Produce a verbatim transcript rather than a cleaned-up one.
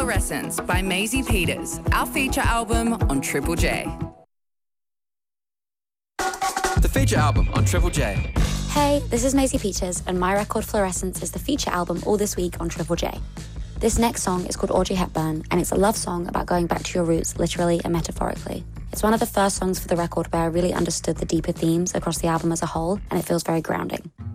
Fluorescence by Maisie Peters, our feature album on Triple J. The feature album on Triple J. Hey, this is Maisie Peters, and my record Fluorescence is the feature album all this week on Triple J. This next song is called Audrey Hepburn, and it's a love song about going back to your roots, literally and metaphorically. It's one of the first songs for the record where I really understood the deeper themes across the album as a whole, and it feels very grounding.